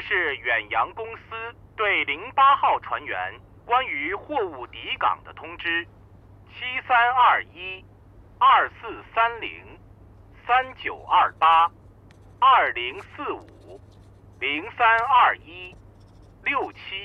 这是远洋公司对08号船员关于货物抵港的通知：7321-2430-3928-2045-0321-67。